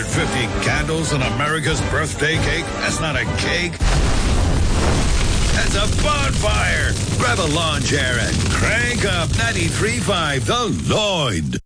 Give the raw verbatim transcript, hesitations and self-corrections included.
hundred fifty candles on America's birthday cake? That's not a cake. That's a bonfire. Grab a lawn chair and crank up ninety-three point five The Lloyd.